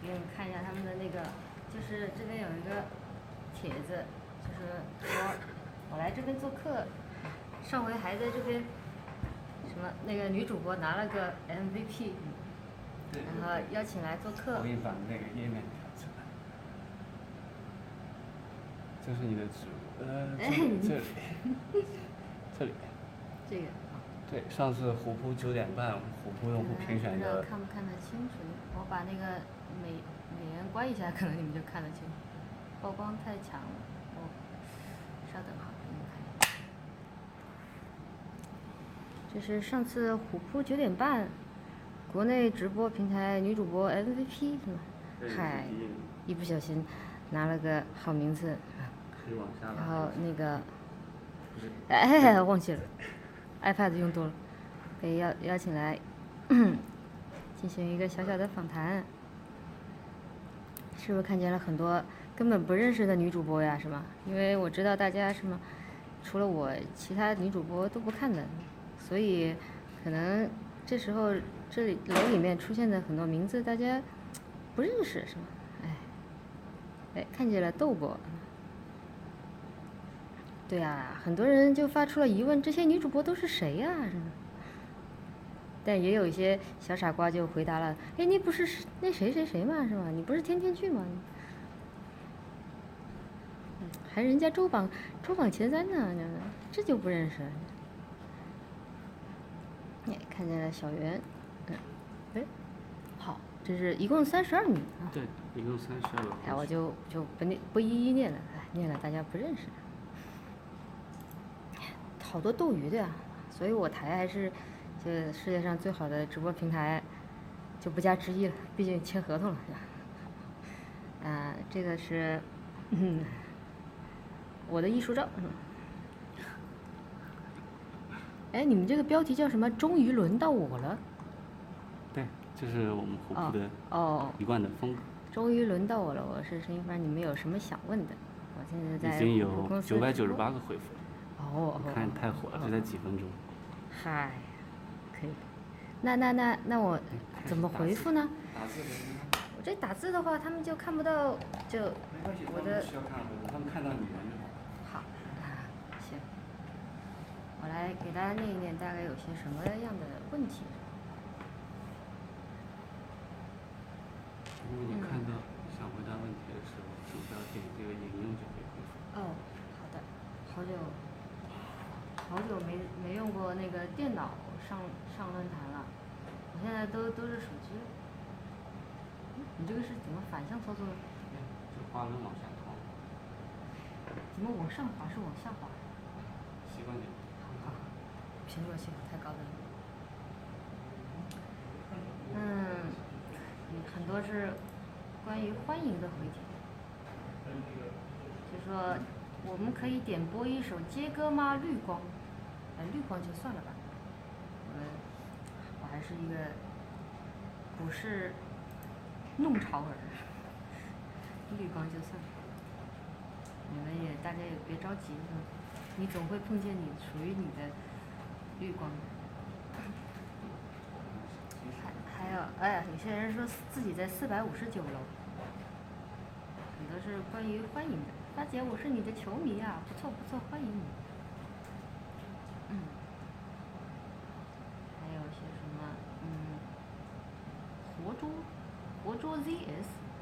给你们看一下他们的那个，就是这边有一个帖子，就是说我来这边做客，上回还在这边什么那个女主播拿了个 MVP，然后邀请来做客。 我给你把那个页面调出来。这是你的植物，这里，这里。 这个。 对，上次虎扑9点半，虎扑用户评选的。 看不看得清楚？我把那个美颜关一下，可能你们就看得清。曝光太强了，稍等哈，给你们看。这是上次虎扑9点半，国内直播平台女主播 MVP 是吗？嗨，一不小心拿了个好名字。然后那个，哎，忘记了。iPad 用多了，被邀请来进行一个小小的访谈，是不是看见了很多根本不认识的女主播呀？是吗？因为我知道大家什么，除了我，其他女主播都不看的，所以可能这时候这里楼里面出现的很多名字大家不认识，是吗？哎，看见了豆波。对啊，很多人就发出了疑问，这些女主播都是谁呀？是吗？但也有一些小傻瓜就回答了，哎，你不是那谁谁谁吗？是吧？你不是天天去吗？还人家周榜前3呢，这就不认识。哎，看见了小圆，哎，好，这是一共32名啊。 对，一共32个。 哎，我就不一一念了，念了大家不认识。好多斗鱼的呀，所以我台还是这世界上最好的直播平台，就不加之一了，毕竟签合同了。这个是我的艺术照。哎，你们这个标题叫什么？终于轮到我了。 对，这是我们虎扑的一贯的风格。 终于轮到我了，我是声音番，你们有什么想问的？我现在在已经有998个回复了。看太火了，就在几分钟。 嗨，可以。那我怎么回复呢？我这打字的话，他们就看不到，就我的。 需要看回复，他们看到你人就好。 好，行。我来给大家念一念，大概有些什么样的问题。 如果你看到想回答问题的时候，请不要点这个引用就可以回复。 哦，好的。好久没用过那个电脑上论坛了，我现在都是手机。你这个是怎么反向操作的？ 就滑轮往下拖。 怎么往上滑是往下滑？ 习惯点。 好，苹果系统太高端了。很多是关于欢迎的回帖，就说我们可以点播一首接歌吗？绿光，绿光就算了吧。我还是一个股市弄潮儿，绿光就算了。你们大家也别着急，你总会碰见你属于你的绿光。还有，有些人说自己在459楼，很多是关于欢迎的。大姐，我是你的球迷啊，不错，欢迎你。还有些什么，活捉 ZS，